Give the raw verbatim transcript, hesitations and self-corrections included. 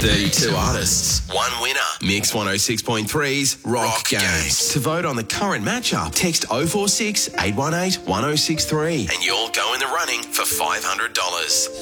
thirty-two artists, one winner. Mix one oh six point three's Rock, Rock Games. Games. To vote on the current matchup, text oh four six, eight one eight, one oh six three and you'll go in the running for five hundred dollars.